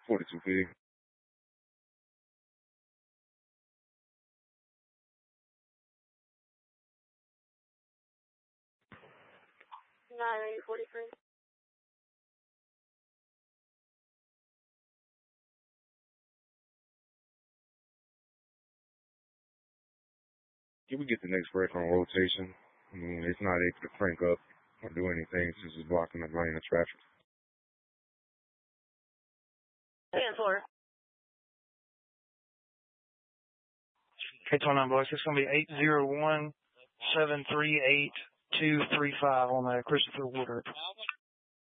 4250. Can we get the next break on rotation? It's not able to crank up or do anything since it's blocking the lane of traffic. 10-4. K29 boys, it's going to be 801-738-235 on that Christopher Woodard.